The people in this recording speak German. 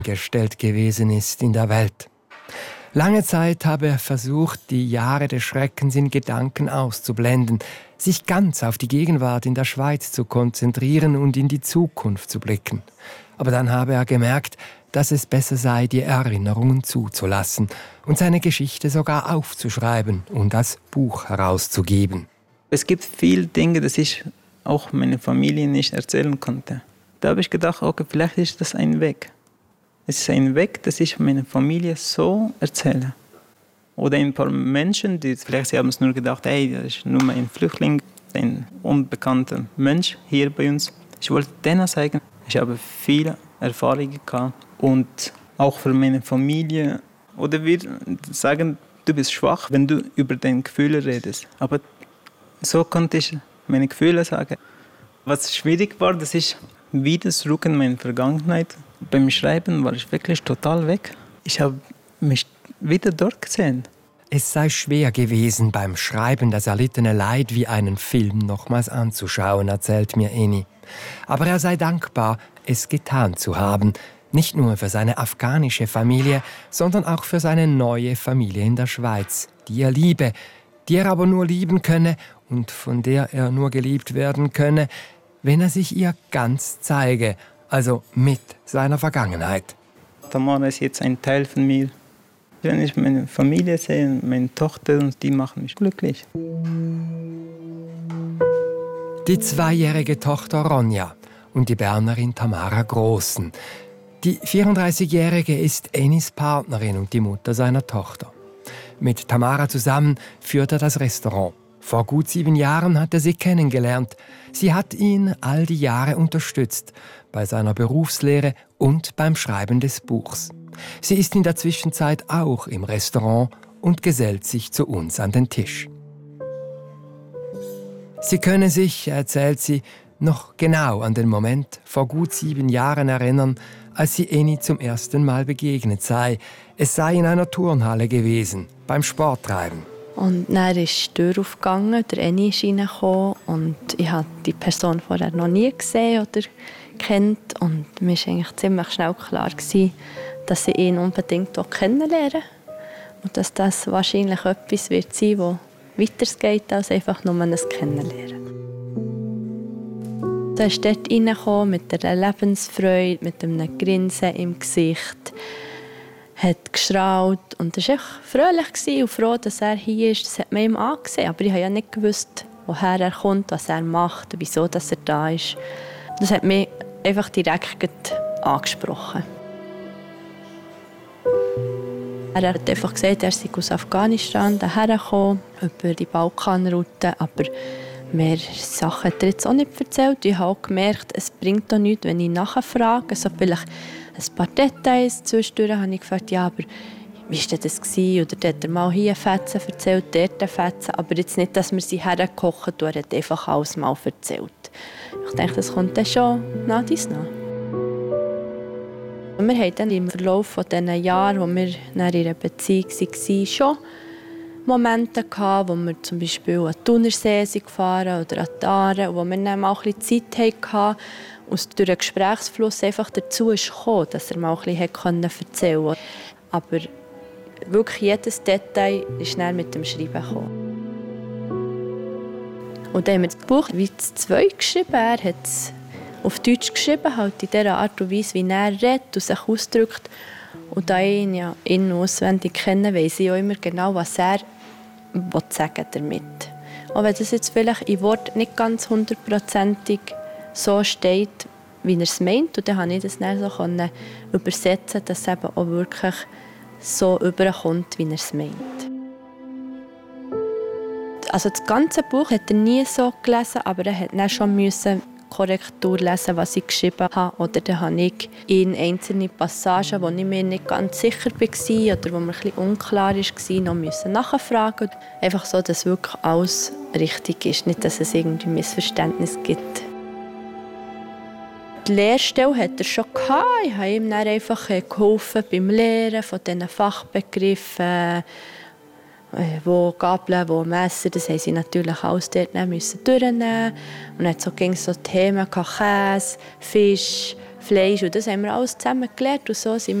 gestellt gewesen ist in der Welt. Lange Zeit habe er versucht, die Jahre des Schreckens in Gedanken auszublenden, sich ganz auf die Gegenwart in der Schweiz zu konzentrieren und in die Zukunft zu blicken. Aber dann habe er gemerkt, dass es besser sei, die Erinnerungen zuzulassen und seine Geschichte sogar aufzuschreiben und als Buch herauszugeben. Es gibt viele Dinge, die ich auch meiner Familie nicht erzählen konnte. Da habe ich gedacht, okay, vielleicht ist das ein Weg. Es ist ein Weg, dass ich meiner Familie so erzähle. Oder ein paar Menschen, die vielleicht sie haben es nur gedacht, hey, das ist nur ein Flüchtling, ein unbekannter Mensch hier bei uns. Ich wollte denen sagen, ich habe viele Erfahrungen gehabt und auch für meine Familie. Oder wir sagen, du bist schwach, wenn du über deine Gefühle redest. Aber so konnte ich meine Gefühle sagen. Was schwierig war, dass ich wieder zurück in meine Vergangenheit. Beim Schreiben war ich wirklich total weg. Ich habe mich wieder dort gesehen. Es sei schwer gewesen, beim Schreiben das erlittene Leid wie einen Film nochmals anzuschauen, erzählt mir Eni. Aber er sei dankbar, es getan zu haben. Nicht nur für seine afghanische Familie, sondern auch für seine neue Familie in der Schweiz, die er liebe, die er aber nur lieben könne und von der er nur geliebt werden könne, wenn er sich ihr ganz zeige, also mit seiner Vergangenheit. Tamara ist jetzt ein Teil von mir. Wenn ich meine Familie sehe, meine Tochter, die machen mich glücklich. Die 2-jährige Tochter Ronja und die Bernerin Tamara Grossen. Die 34-jährige ist Enis Partnerin und die Mutter seiner Tochter. Mit Tamara zusammen führt er das Restaurant. Vor gut 7 Jahren hat er sie kennengelernt. Sie hat ihn all die Jahre unterstützt, bei seiner Berufslehre und beim Schreiben des Buchs. Sie ist in der Zwischenzeit auch im Restaurant und gesellt sich zu uns an den Tisch. Sie könne sich, erzählt sie, noch genau an den Moment vor gut 7 Jahren erinnern, als sie Eni zum ersten Mal begegnet sei. Es sei in einer Turnhalle gewesen, beim Sporttreiben. Und dann ist die Tür aufgegangen, der Eni ist reingekommen und ich habe die Person vorher noch nie gesehen oder kennt. Und mir war eigentlich ziemlich schnell klar, dass ich ihn unbedingt kennenlernen will. Und dass das wahrscheinlich etwas wird sein, das weitergeht als einfach nur ein Kennenlernen. Er ist dort reingekommen mit einer Lebensfreude, mit einem Grinsen im Gesicht, hat gestrahlt und er war echt fröhlich und froh, dass er hier ist. Das hat man ihm angesehen, aber ich habe ja nicht gewusst, woher er kommt, was er macht, wieso dass er da ist. Das hat mich einfach direkt angesprochen. Er hat einfach gesagt, er sei aus Afghanistan hierher gekommen, über die Balkanroute, aber mehr Sachen hat er jetzt auch nicht erzählt. Ich habe auch gemerkt, es bringt auch nichts, wenn ich nachfrage. Also vielleicht ein paar Details zwischendurch habe ich gefragt, ja, aber wie war das? Oder hat er mal hier Fetzen erzählt, dort Fetzen. Aber jetzt nicht, dass wir sie herkochen, er hat einfach alles mal erzählt. Ich denke, das kommt dann schon nach dies nach. Wir hatten dann im Verlauf dieser Jahre, wo wir in einer Beziehung waren, schon Momente gehabt, wo wir zum Beispiel an den Thunersee gefahren oder an die Aare, wo wir dann mal ein bisschen Zeit hatten, und durch den Gesprächsfluss einfach dazu kam, dass er mal ein bisschen erzählen konnte. Aber wirklich jedes Detail ist dann mit dem Schreiben gekommen. Und dann haben wir das Buch wie das 2 geschrieben. Er hat es auf Deutsch geschrieben, halt in der Art und Weise, wie er redet und sich ausdrückt. Und da ich ihn ja in- und auswendig kenne, weiss ich auch immer genau, was er sagen damit. Auch wenn das jetzt vielleicht in Wort nicht ganz 100%ig so steht, wie er es meint. Und dann konnte ich das dann so übersetzen, dass es eben auch wirklich so überkommt, wie er es meint. Also das ganze Buch hat er nie so gelesen, aber er hat dann schon Korrektur lesen, was ich geschrieben habe. Oder dann habe ich in einzelne Passagen, wo ich mir nicht ganz sicher war oder wo mir ein bisschen unklar war, noch nachfragen. Einfach so, dass wirklich alles richtig ist, nicht, dass es irgendwie Missverständnisse gibt. Die Lehrstelle hat er schon gehabt. Ich habe ihm dann einfach geholfen beim Lehren von diesen Fachbegriffen, wo Gabeln, wo Messer, das haben sie natürlich alles dort durchnehmen. Und dann ging so Themen, Käse, Fisch, Fleisch. Und das haben wir alles zusammen gelernt und so sind